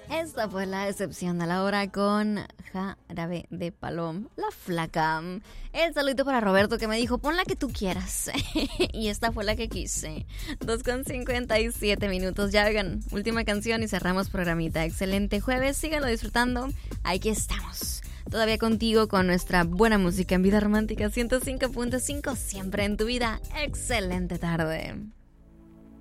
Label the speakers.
Speaker 1: Esta fue la excepción de la hora con Jarabe de Palom, La Flaca. El saludito para Roberto que me dijo, pon la que tú quieras. Y esta fue la que quise. 2:57. Ya oigan, última canción y cerramos programita. Excelente jueves, síganlo disfrutando. Aquí estamos. Todavía contigo con nuestra buena música en Vida Romántica 105.5. Siempre en tu vida. Excelente tarde.